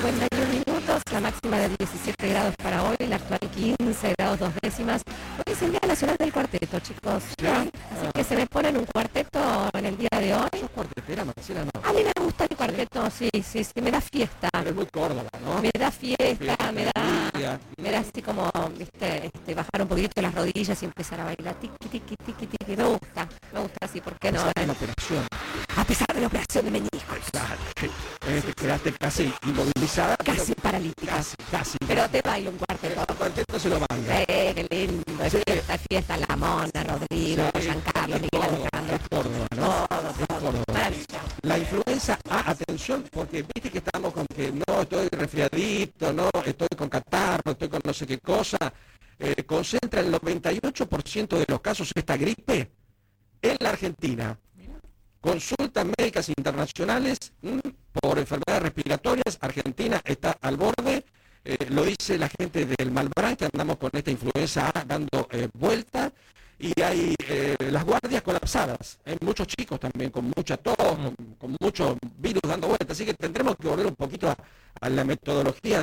51 minutos, la máxima de 17 grados para hoy, la actual 15 grados 2 décimas. Hoy es el Día Nacional del Cuarteto, chicos. ¿Sí? Así que se me ponen un cuarteto en el día de hoy. ¿Sos cuartetera, Marcela? No. A mí me gusta el cuarteto, sí, me da fiesta. Pero es muy Córdoba, ¿no? Me da fiesta, me da así como, viste, bajar un poquito las rodillas y empezar a bailar. Tiki, tiki, tiki, tiki. Me gusta así, ¿por qué no? A pesar de la operación. A pesar de la operación de meniscos. Claro, te quedaste casi inmovilizada. Casi paralítica. Casi. Pero te bailo un cuarteto. El cuarteto se lo manda. Qué lindo. Sí. Fiesta, La Mona, Rodrigo, sí. Giancarlo, Miguel Alejandro. Es Córdoba, ¿no? Todo. Maravilla. La influenza, atención, porque viste que estamos con que no, estoy resfriadito, no, estoy con catarro, estoy con no sé qué cosa. Concentra el 98% de los casos esta gripe en la Argentina. Consultas médicas internacionales por enfermedades respiratorias, Argentina está al borde, lo dice la gente del Malbrán, que andamos con esta influenza A dando vuelta, y hay las guardias colapsadas, hay muchos chicos también con mucha tos, con mucho virus dando vuelta, así que tendremos que volver un poquito a la metodología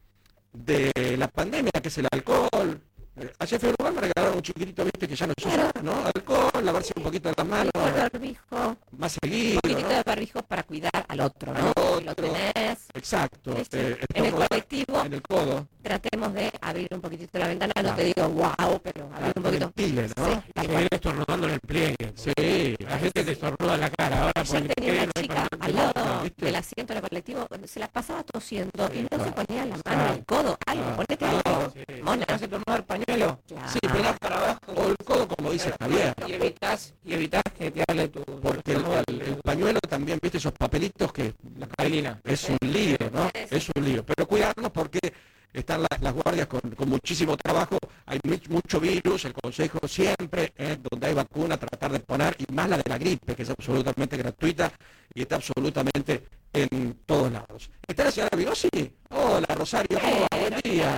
de la pandemia, que es el alcohol. Ayer fui a un lugar, me regalaron un chiquitito, viste, que ya no se usa, ¿no? Alcohol, lavarse un poquito las manos. Barbijo. Más seguido, un poquitito, ¿no? De barbijo para cuidar al otro, ¿no? Si lo tenés. Exacto. En el colectivo. En el codo. Tratemos de abrir un poquitito la ventana, no te digo wow, pero abrir un poquito. Ventile, ¿no? Sí, y viene estornudando en el pliegue. Sí. La gente te estornuda en la cara. Ahora yo tenía una chica al lado del asiento del colectivo, se la pasaba tosiendo y no se ponía la mano en el codo. Algo, ponete algo. Mona. ¿Vas a estornudar pañuelo? Claro. Sí, pero para abajo. O el codo, como dice Javier. Y evitas que te hable tu... Porque el pañuelo también, viste, esos papelitos que... La cabelina. Es un lío, ¿no? Es un lío. Pero cuidarnos porque están las guardias con muchísimo trabajo, hay mucho virus, el consejo siempre es donde hay vacuna, tratar de poner, y más la de la gripe, que es absolutamente gratuita y está absolutamente en todos lados. ¿Está la señora Vigosi? Hola, Rosario, ¿cómo va? Buen día.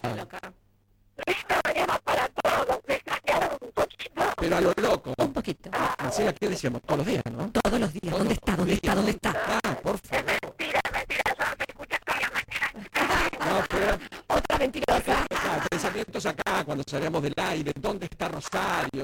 Pero a lo loco. Un poquito. Marcela, ¿qué decíamos? Todos los días, ¿no? Todos los días. ¿Dónde está? ¿Dónde está? Ah, por favor. Mentira, solo te escuchas toda la mañana. No, pero... Otra mentirosa. Pensamientos acá, cuando salíamos del aire, ¿dónde está Rosario?